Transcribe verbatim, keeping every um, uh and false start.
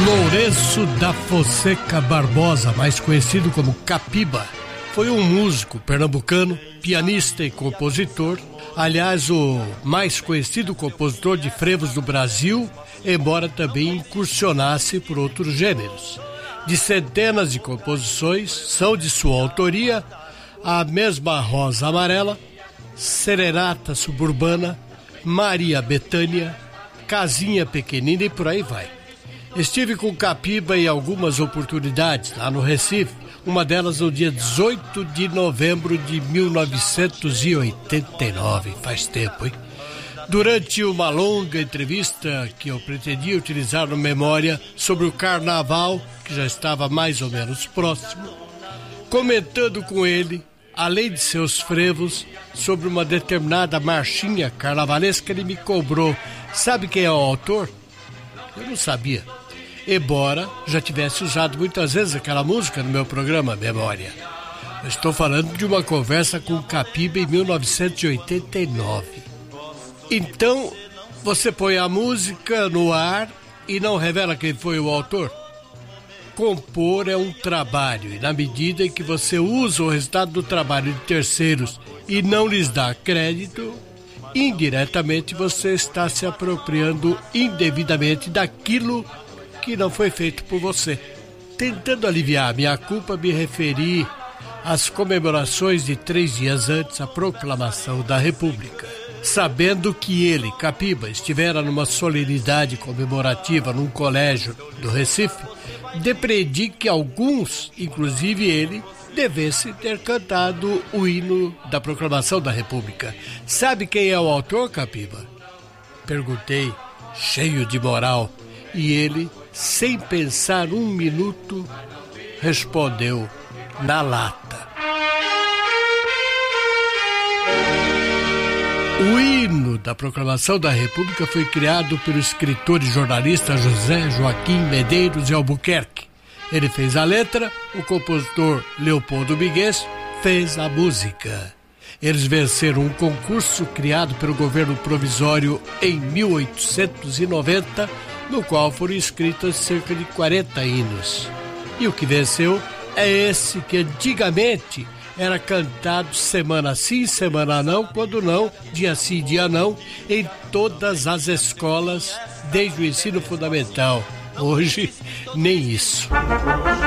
Lourenço da Fonseca Barbosa, mais conhecido como Capiba, foi um músico pernambucano, pianista e compositor. Aliás, o mais conhecido compositor de frevos do Brasil, embora também incursionasse por outros gêneros. De centenas de composições, são de sua autoria a mesma Rosa Amarela, Serenata Suburbana, Maria Bethânia, Casinha Pequenina e por aí vai. Estive com Capiba em algumas oportunidades lá no Recife, uma delas no dia dezoito de novembro de mil novecentos e oitenta e nove, faz tempo, hein? Durante uma longa entrevista que eu pretendia utilizar no Memória sobre o Carnaval, que já estava mais ou menos próximo, comentando com ele, além de seus frevos, sobre uma determinada marchinha carnavalesca, ele me cobrou: sabe quem é o autor? Eu não sabia, embora já tivesse usado muitas vezes aquela música no meu programa Memória. Eu estou falando de uma conversa com Capiba em mil novecentos e oitenta e nove. Então, você põe a música no ar e não revela quem foi o autor? Compor é um trabalho, e na medida em que você usa o resultado do trabalho de terceiros e não lhes dá crédito, indiretamente você está se apropriando indevidamente daquilo que não foi feito por você. Tentando aliviar minha culpa, me referi às comemorações de três dias antes da proclamação da República. Sabendo que ele, Capiba, estivera numa solenidade comemorativa num colégio do Recife, depreendi que alguns, inclusive ele, devesse ter cantado o hino da proclamação da República. Sabe quem é o autor, Capiba? Perguntei, cheio de moral, e ele, sem pensar um minuto, respondeu na lata. O hino da proclamação da República foi criado pelo escritor e jornalista José Joaquim Medeiros de Albuquerque. Ele fez a letra, o compositor Leopoldo Miguez fez a música. Eles venceram um concurso criado pelo governo provisório em mil oitocentos e noventa, no qual foram escritas cerca de quarenta hinos. E o que venceu é esse que antigamente era cantado semana sim, semana não, quando não, dia sim, dia não, em todas as escolas, desde o ensino fundamental. Hoje, nem isso.